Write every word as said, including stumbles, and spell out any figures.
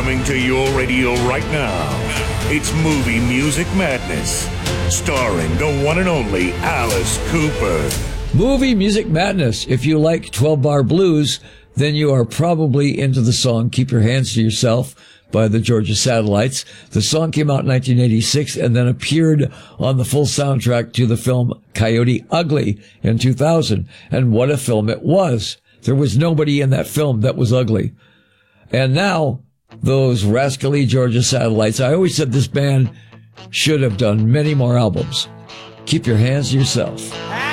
Coming to your radio right now, it's Movie Music Madness, starring the one and only Alice Cooper. Movie Music Madness. If you like twelve-bar blues, then you are probably into the song Keep Your Hands to Yourself by the Georgia Satellites. The song came out in nineteen eighty-six and then appeared on the full soundtrack to the film Coyote Ugly in two thousand. And what a film it was. There was nobody in that film that was ugly. And now, those rascally Georgia Satellites, I always said this band should have done many more albums. Keep Your Hands to Yourself.